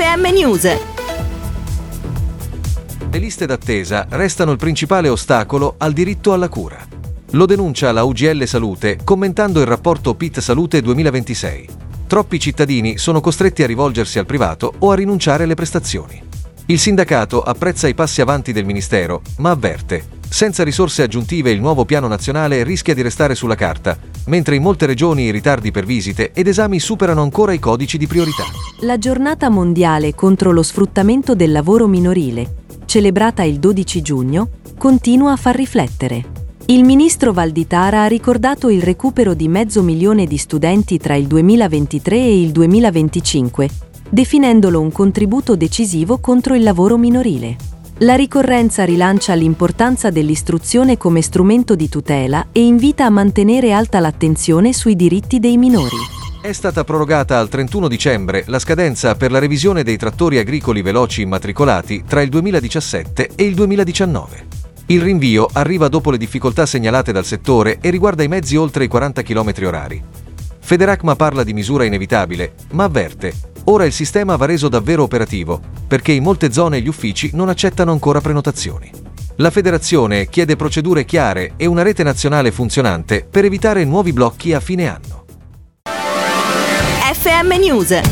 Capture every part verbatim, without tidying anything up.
M News. Le liste d'attesa restano il principale ostacolo al diritto alla cura. Lo denuncia la U G L Salute commentando il rapporto P I T Salute duemilaventisei. Troppi cittadini sono costretti a rivolgersi al privato o a rinunciare alle prestazioni. Il sindacato apprezza i passi avanti del Ministero, ma avverte: senza risorse aggiuntive il nuovo piano nazionale rischia di restare sulla carta, mentre in molte regioni i ritardi per visite ed esami superano ancora i codici di priorità. La giornata mondiale contro lo sfruttamento del lavoro minorile, celebrata il dodici giugno, continua a far riflettere. Il ministro Valditara ha ricordato il recupero di mezzo milione di studenti tra il duemilaventitré e il duemilaventicinque, definendolo un contributo decisivo contro il lavoro minorile. La ricorrenza rilancia l'importanza dell'istruzione come strumento di tutela e invita a mantenere alta l'attenzione sui diritti dei minori. È stata prorogata al trentuno dicembre la scadenza per la revisione dei trattori agricoli veloci immatricolati tra il duemiladiciassette e il duemiladiciannove. Il rinvio arriva dopo le difficoltà segnalate dal settore e riguarda i mezzi oltre i quaranta chilometri orari. Federacma parla di misura inevitabile, ma avverte: ora il sistema va reso davvero operativo, perché in molte zone gli uffici non accettano ancora prenotazioni. La federazione chiede procedure chiare e una rete nazionale funzionante per evitare nuovi blocchi a fine anno. F M News.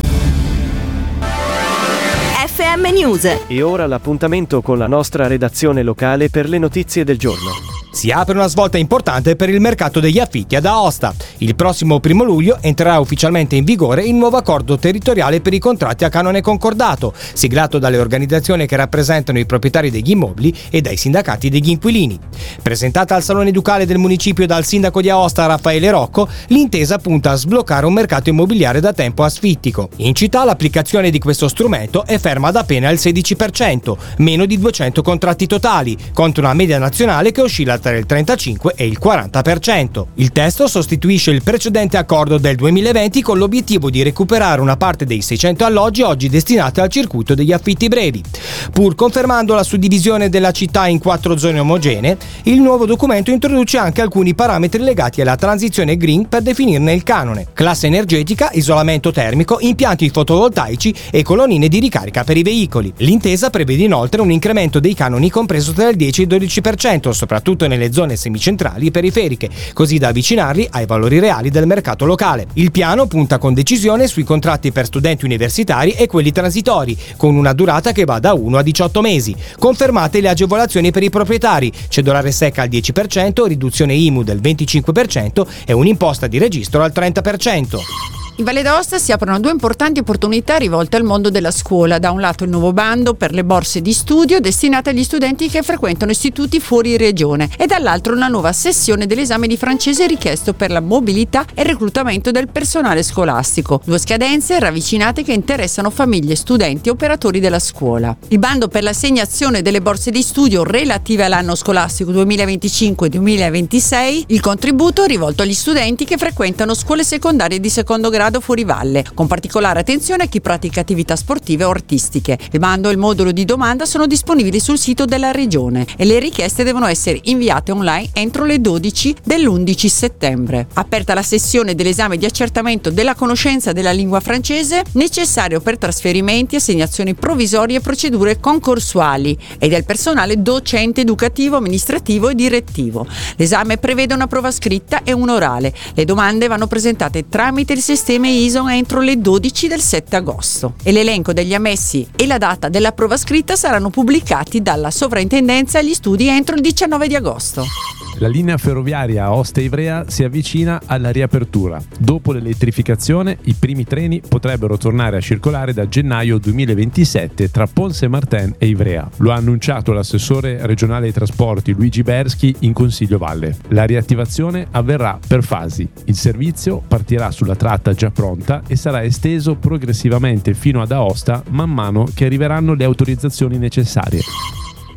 F M News. E ora l'appuntamento con la nostra redazione locale per le notizie del giorno. Si apre una svolta importante per il mercato degli affitti ad Aosta. Il prossimo primo luglio entrerà ufficialmente in vigore il nuovo accordo territoriale per i contratti a canone concordato, siglato dalle organizzazioni che rappresentano i proprietari degli immobili e dai sindacati degli inquilini. Presentata al Salone Ducale del municipio dal sindaco di Aosta Raffaele Rocco, l'intesa punta a sbloccare un mercato immobiliare da tempo asfittico. In città l'applicazione di questo strumento è ferma ad appena il sedici per cento, meno di duecento contratti totali, contro una media nazionale che oscilla tra il trentacinque e il quaranta per cento. Il testo sostituisce il precedente accordo del duemilaventi con l'obiettivo di recuperare una parte dei seicento alloggi oggi destinati al circuito degli affitti brevi. Pur confermando la suddivisione della città in quattro zone omogenee, il nuovo documento introduce anche alcuni parametri legati alla transizione green per definirne il canone: classe energetica, isolamento termico, impianti fotovoltaici e colonnine di ricarica per i veicoli. L'intesa prevede inoltre un incremento dei canoni compreso tra il dieci e il dodici per cento, soprattutto nelle zone semicentrali e periferiche, così da avvicinarli ai valori reali del mercato locale. Il piano punta con decisione sui contratti per studenti universitari e quelli transitori, con una durata che va da uno a diciotto mesi. Confermate le agevolazioni per i proprietari: cedolare secca al dieci per cento, riduzione I M U del venticinque per cento e un'imposta di registro al trenta per cento. In Valle d'Aosta si aprono due importanti opportunità rivolte al mondo della scuola. Da un lato il nuovo bando per le borse di studio destinate agli studenti che frequentano istituti fuori regione e dall'altro una nuova sessione dell'esame di francese richiesto per la mobilità e il reclutamento del personale scolastico. Due scadenze ravvicinate che interessano famiglie, studenti e operatori della scuola. Il bando per l'assegnazione delle borse di studio relative all'anno scolastico duemilaventicinque duemilaventisei, il contributo rivolto agli studenti che frequentano scuole secondarie di secondo grado fuori valle, con particolare attenzione a chi pratica attività sportive o artistiche. Il bando e il modulo di domanda sono disponibili sul sito della regione e le richieste devono essere inviate online entro le dodici dell'undici settembre. Aperta la sessione dell'esame di accertamento della conoscenza della lingua francese necessario per trasferimenti, assegnazioni provvisorie e procedure concorsuali e del personale docente, educativo, amministrativo e direttivo. L'esame prevede una prova scritta e un orale. Le domande vanno presentate tramite il sistema I S O entro le dodici del sette agosto e l'elenco degli ammessi e la data della prova scritta saranno pubblicati dalla Sovrintendenza agli Studi entro il diciannove di agosto. La linea ferroviaria Aosta-Ivrea si avvicina alla riapertura. Dopo l'elettrificazione, i primi treni potrebbero tornare a circolare da gennaio duemilaventisette tra Ponce-Martin e Ivrea. Lo ha annunciato l'assessore regionale ai trasporti Luigi Berschi in Consiglio Valle. La riattivazione avverrà per fasi. Il servizio partirà sulla tratta già pronta e sarà esteso progressivamente fino ad Aosta man mano che arriveranno le autorizzazioni necessarie.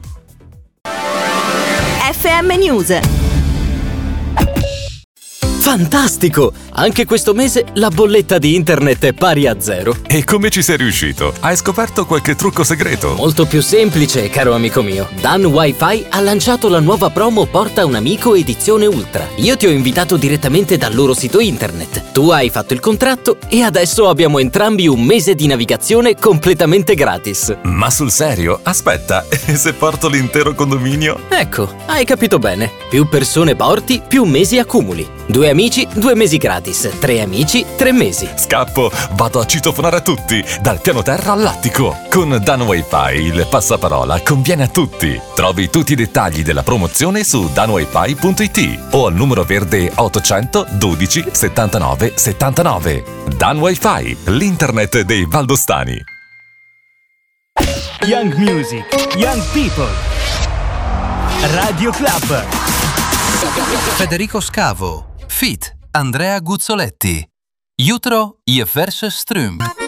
F M News. Fantastico! Anche questo mese la bolletta di internet è pari a zero. E come ci sei riuscito? Hai scoperto qualche trucco segreto? Molto più semplice, caro amico mio. Dan Wi-Fi ha lanciato la nuova promo Porta un amico edizione Ultra. Io ti ho invitato direttamente dal loro sito internet. Tu hai fatto il contratto e adesso abbiamo entrambi un mese di navigazione completamente gratis. Ma sul serio? Aspetta, e se porto l'intero condominio? Ecco, hai capito bene. Più persone porti, più mesi accumuli. Due amici, due mesi gratis. Tre amici, tre mesi. Scappo, vado a citofonare a tutti, dal piano terra all'attico. Con Dan Wi-Fi il passaparola conviene a tutti. Trovi tutti i dettagli della promozione su dan wifi punto it o al numero verde ottocento dodici settantanove settantanove. Dan Wi-Fi, l'internet dei valdostani. Young Music, Young People. Radio Club. Federico Scavo, feat. Andrea Guzzoletti. Jutro je verse Ström.